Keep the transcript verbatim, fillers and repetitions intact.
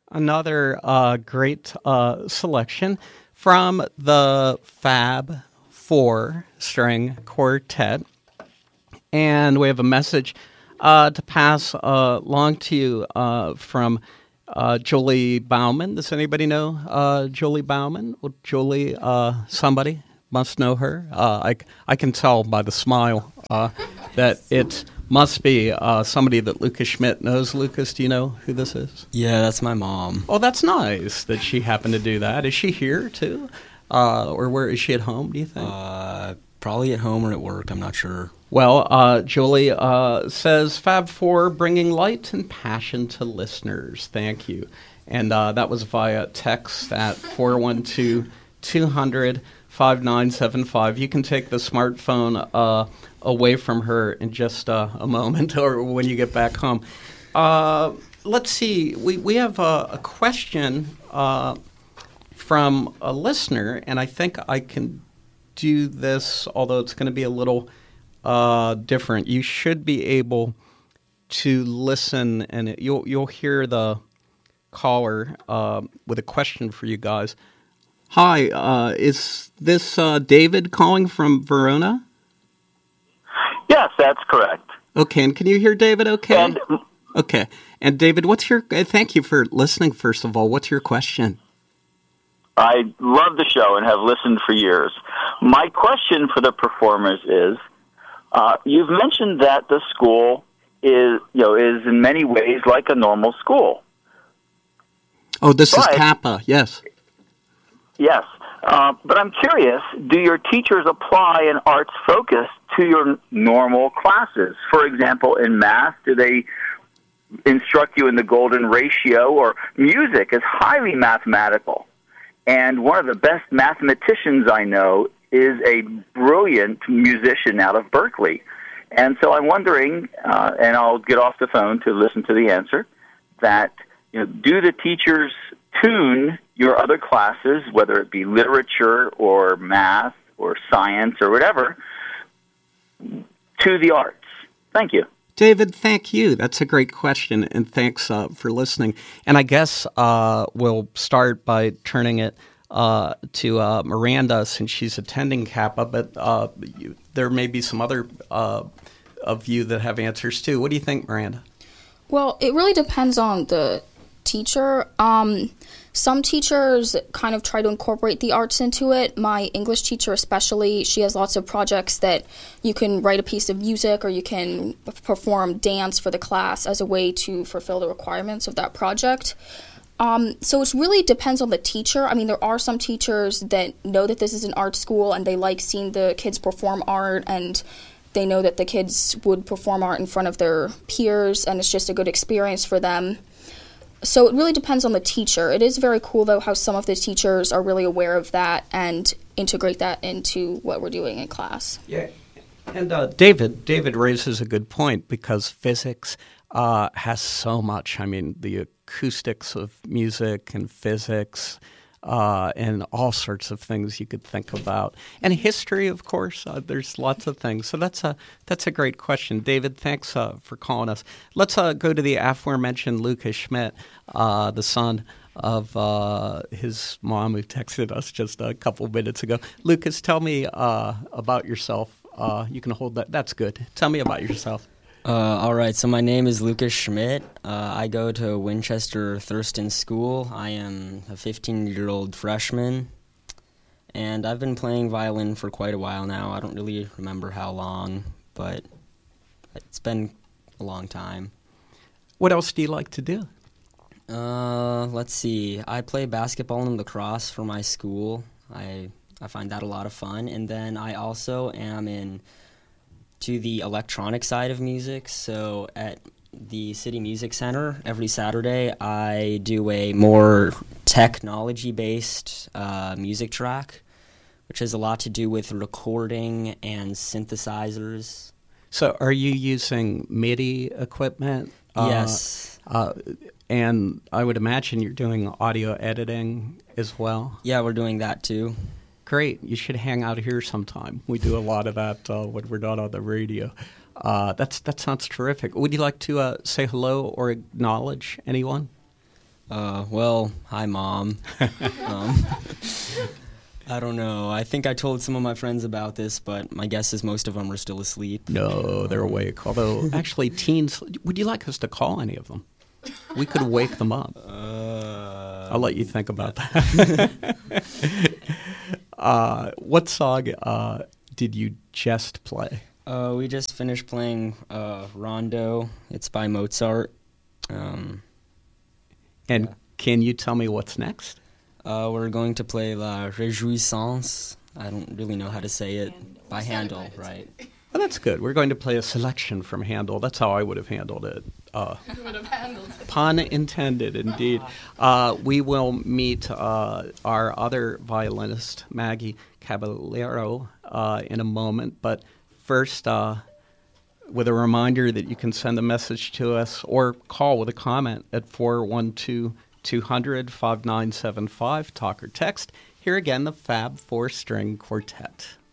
Another uh, great uh, selection from the Fab Four String Quartet. And we have a message uh, to pass uh, along to you uh, from uh, Julie Bauman. Does anybody know uh, Julie Bauman? Well, Julie, uh, somebody must know her. Uh, I, I can tell by the smile uh, that it must be uh, somebody that Lucas Schmidt knows. Lucas, do you know who this is? Yeah, that's my mom. Oh, that's nice that she happened to do that. Is she here, too? Uh, or where is she at home, do you think? Uh, probably at home or at work. I'm not sure. Well, uh, Julie uh, says, Fab Four, bringing light and passion to listeners. Thank you. And uh, that was via text at four one two, two hundred, five nine seven five. You can take the smartphone uh, away from her in just uh, a moment or when you get back home. Uh, let's see. We, we have a, a question uh, from a listener, and I think I can do this, although it's going to be a little uh, different. You should be able to listen, and it, you'll you'll hear the caller uh, with a question for you guys. Hi, uh, is this uh, David calling from Verona? Yes, that's correct. Okay, and can you hear David okay? And, okay, and David, what's your, uh, thank you for listening, first of all. What's your question? I love the show and have listened for years. My question for the performers is, uh, you've mentioned that the school is, you know, is in many ways like a normal school. Oh, this but, is Kappa, yes. Yes, uh, but I'm curious, do your teachers apply an arts focus to your normal classes? For example, in math, do they instruct you in the golden ratio? Or music is highly mathematical. And one of the best mathematicians I know is a brilliant musician out of Berkeley. And so I'm wondering, uh, and I'll get off the phone to listen to the answer, that, you know, do the teachers tune your other classes, whether it be literature or math or science or whatever, to the arts? Thank you. David, thank you. That's a great question, and thanks uh, for listening. And I guess uh, we'll start by turning it uh, to uh, Miranda, since she's attending Kappa, but uh, you, there may be some other uh, of you that have answers too. What do you think, Miranda? Well, it really depends on the teacher. Um, some teachers kind of try to incorporate the arts into it. My English teacher especially, she has lots of projects that you can write a piece of music or you can perform dance for the class as a way to fulfill the requirements of that project. Um, so it really depends on the teacher. I mean, there are some teachers that know that this is an art school and they like seeing the kids perform art, and they know that the kids would perform art in front of their peers and it's just a good experience for them. So it really depends on the teacher. It is very cool, though, how some of the teachers are really aware of that and integrate that into what we're doing in class. Yeah, and uh, David, David raises a good point, because physics uh, has so much. I mean, the acoustics of music and physics uh, and all sorts of things you could think about. And history, of course. Uh, there's lots of things. So that's a that's a great question. David, thanks uh, for calling us. Let's uh, go to the aforementioned Lucas Schmidt, uh, the son of uh, his mom who texted us just a couple minutes ago. Lucas, tell me uh, about yourself. Uh, you can hold that. That's good. Tell me about yourself. Uh, all right, so my name is Lucas Schmidt. Uh, I go to Winchester Thurston School. I am a fifteen-year-old freshman, and I've been playing violin for quite a while now. I don't really remember how long, but it's been a long time. What else do you like to do? Uh, let's see. I play basketball and lacrosse for my school. I I find that a lot of fun, and then I also am in to the electronic side of music. So at the City Music Center, every Saturday, I do a more technology-based uh, music track, which has a lot to do with recording and synthesizers. So are you using MIDI equipment? Yes. Uh, uh, and I would imagine you're doing audio editing as well? Yeah, we're doing that too. Great. You should hang out here sometime. We do a lot of that uh, when we're not on the radio. Uh, that's that sounds terrific. Would you like to uh, say hello or acknowledge anyone? Uh, well, hi, Mom. um, I don't know. I think I told some of my friends about this, but my guess is most of them are still asleep. No, they're awake. Although, actually, teens, would you like us to call any of them? We could wake them up. Uh, I'll let you think about that. uh, what song uh, did you just play? Uh, we just finished playing uh, Rondo. It's by Mozart. Um, And yeah. Can you tell me what's next? Uh, we're going to play La Réjouissance. I don't really know how to say it. By Handel, right. Well, that's good. We're going to play a selection from Handel. That's how I would have handled it. Uh, You would have handled it. pun intended, indeed. Uh, we will meet uh, our other violinist, Maggie Caballero, uh, in a moment. But first, uh, with a reminder that you can send a message to us or call with a comment at four one two, two hundred, five nine seven five, talk or text. Here again, the Fab Four String Quartet.